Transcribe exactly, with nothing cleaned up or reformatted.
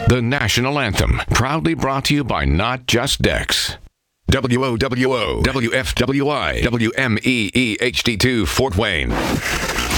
The national anthem, proudly brought to you by Not Just Dex. W O W O, W F W I, W M E E H D two, Fort Wayne.